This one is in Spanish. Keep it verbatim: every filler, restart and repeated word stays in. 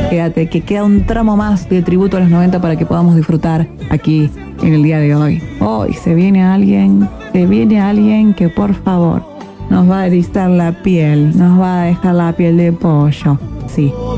Quédate, que queda un tramo más de tributo a los noventa para que podamos disfrutar aquí en el día de hoy. Hoy se viene alguien, se viene alguien que por favor nos va a erizar la piel, nos va a dejar la piel de pollo. Sí,